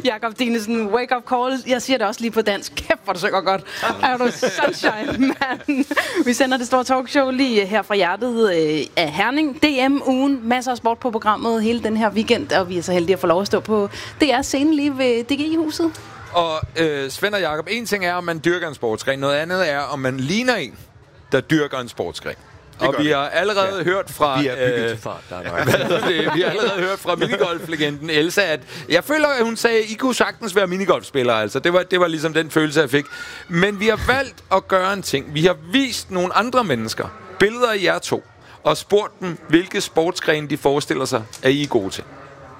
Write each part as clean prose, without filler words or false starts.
Jakob Dinesen, wake up call. Jeg siger det også lige på dansk. Kæft, hvor du synger godt. Er du sunshine, man? Vi sender det store talkshow lige her fra hjertet af Herning. DM-ugen. Masser af sport på programmet hele den her weekend. Og vi er så heldige at få lov at stå på DR-scenen lige ved DGI-huset. Og Svend og Jakob, en ting er, om man dyrker en sportsgren. Noget andet er, om man ligner en, der dyrker en sportsgren. Og vi har allerede hørt fra... Vi er bygget til fart, vi har allerede hørt fra minigolflegenden Elsa, at jeg føler, at hun sagde, at I kunne sagtens være minigolfspillere. Altså, det var ligesom den følelse, jeg fik. Men vi har valgt at gøre en ting. Vi har vist nogle andre mennesker billeder af jer to, og spurgt dem, hvilke sportsgrene de forestiller sig, at I er gode til.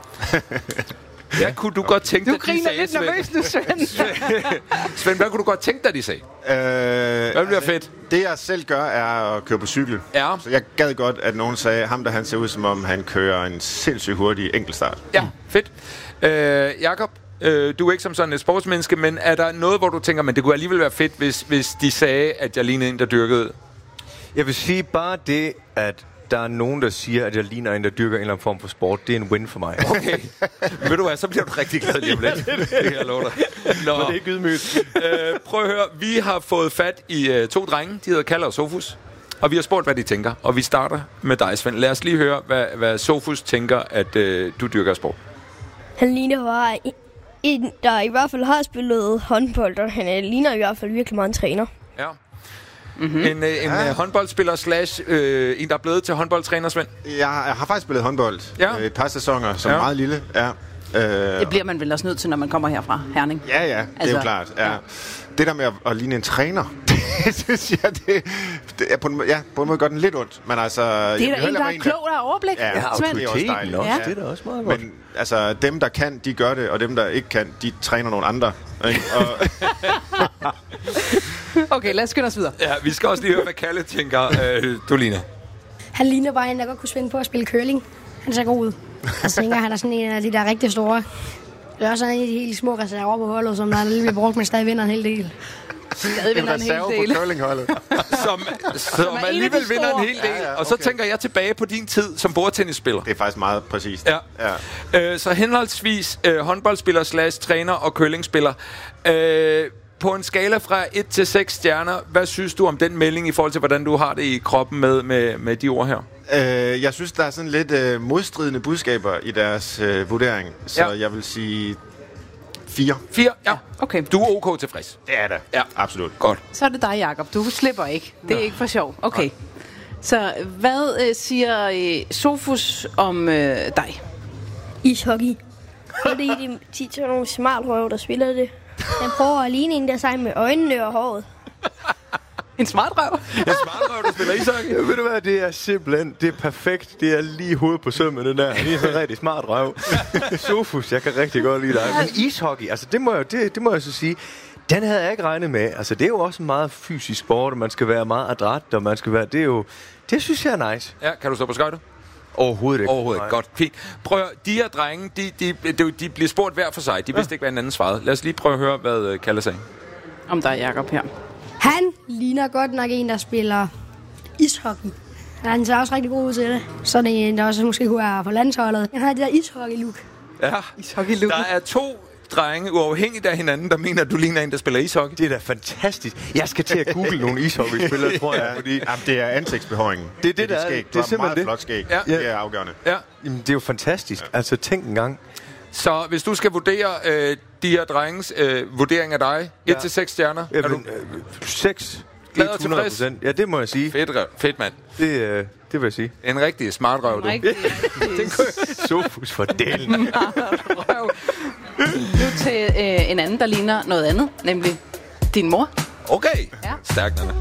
Hvad kunne du godt tænke dig, de sagde, Du griner lidt nervøst nu, Svend. Svend, hvad kunne du godt tænke dig, de sagde? Hvad ville være fedt? Det, jeg selv gør, er at køre på cykel. Ja. Så jeg gad godt, at nogen sagde, ham der han ser ud, som om han kører en sindssygt hurtig enkeltstart. Ja, fedt. Jakob, du er ikke som sådan et sportsmenneske, men er der noget, hvor du tænker, men det kunne alligevel være fedt, hvis de sagde, at jeg lignede en, der dyrkede? Jeg vil sige bare det, at der er nogen, der siger, at jeg ligner en, der dyrker en eller anden form for sport. Det er en win for mig. Okay. Ved du hvad, så bliver du rigtig glad lige om lidt. Det kan jeg love dig. Nå. Men det er ikke ydmygt. Prøv at høre, vi har fået fat i 2 drenge. De hedder Kalle og Sofus. Og vi har spurgt, hvad de tænker. Og vi starter med dig, Svend. Lad os lige høre, hvad Sofus tænker, at du dyrker sport. Han ligner bare en, der i hvert fald har spillet håndbold, og han ligner i hvert fald virkelig meget en træner. Ja. Mm-hmm. En håndboldspiller slash en, der er blevet til håndboldtræner, Svend? Jeg har faktisk spillet håndbold et par sæsoner, som meget lille. Ja. Det bliver man vel også nødt til, når man kommer her fra Herning. Ja, det er jo klart. Ja. Det der med at ligne en træner, det synes jeg, det er på en måde gør den lidt ondt. Men altså, det er da en, der er klog, der har overblik. Ja, det er også dejligt. Ja. Det er da også meget godt. Men altså, dem der kan, de gør det, og dem der ikke kan, de træner nogle andre. Okay, lad os skynde os videre. Ja, vi skal også lige høre, hvad Kalle tænker, du ligner. Han ligner bare en, der godt kunne svinde på at spille curling. Han ser god ud. Jeg tænker, han er sådan en af de der rigtig store. Det er også sådan en af de helt små reserver på holdet, som der lige bliver brugt, men stadig vinder en hel del. Stadig vinder en hel del. På curlingholdet. som alligevel vinder en hel del. Ja, okay. Og så tænker jeg tilbage på din tid som bordtennisspiller. Det er faktisk meget præcist. Ja. Så henholdsvis håndboldspiller slash træner og curlingspiller. På en skala fra 1 til 6 stjerner, hvad synes du om den melding i forhold til, hvordan du har det i kroppen med de ord her? Jeg synes, der er sådan lidt modstridende budskaber i deres vurdering. Så jeg vil sige 4. 4, ja. Okay. Du er ok tilfreds. Det er det. Ja. Absolut. Godt. Så er det dig, Jakob. Du slipper ikke. Det er ikke for sjov. Okay. Så hvad siger Sofus om dig? Ishockey. Fordi de tit er nogle smartrøve, der spiller det. Han prøver at ligne en, der sejler med øjnene og håret. En smart røv? En smart røv, der spiller ishockey. Ved du hvad, det er simpelthen, det er perfekt. Det er lige hovedet på sømmen, den der. Det er så rigtig smart røv. Sofus, jeg kan rigtig godt lide dig. Men ishockey, altså det må jeg så sige, den havde jeg ikke regnet med. Altså det er jo også en meget fysisk sport, og man skal være meget adræt, og man skal være, det synes jeg er nice. Ja, kan du stå på skøjter? Overhovedet ikke. Overhovedet ikke. Godt. Fint. Prøv at, de her drenge, de bliver spurgt hver for sig. De vidste ikke, hvad en anden svarede. Lad os lige prøve at høre, hvad Kalle sagde. Om dig, Jakob, her. Han ligner godt nok en, der spiller ishockey. Han ser også rigtig god ud til det. Så er det en, der også måske kunne være på landsholdet. Han har det der ishockey-look. Ja, ishockey-look. Der er 2 drenge, uafhængigt af hinanden, der mener, at du ligner en, der spiller ishockey. Det er da fantastisk. Jeg skal til at google nogle ishockeyspillere, tror jeg. Fordi jamen, det er ansigtsbehåringen. Det er det, der er. Det er simpelthen meget flot skæg. Ja. Det er afgørende. Ja. Jamen, det er jo fantastisk. Ja. Altså, tænk en gang. Så hvis du skal vurdere de her drenges vurdering af dig, 1 til 6 stjerner, ja, er du 6. glad og tilfreds? Ja, det må jeg sige. Fedt mand. Det vil jeg sige. En rigtig smart røv, du. Sofus for delen. Nu til en anden, der ligner noget andet, nemlig din mor. Okay. Ja. Stærkt, Anna.